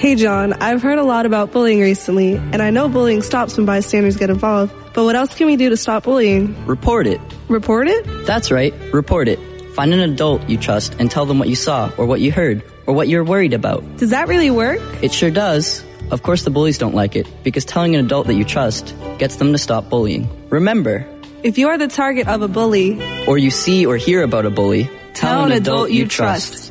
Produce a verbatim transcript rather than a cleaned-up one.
Hey John, I've heard a lot about bullying recently, and I know bullying stops when bystanders get involved, but what else can we do to stop bullying? Report it. Report it? That's right, report it. Find an adult you trust and tell them what you saw or what you heard or what you're worried about. Does that really work? It sure does. Of course the bullies don't like it, because telling an adult that you trust gets them to stop bullying. Remember, if you are the target of a bully, or you see or hear about a bully, tell, tell an adult, adult you trust. trust.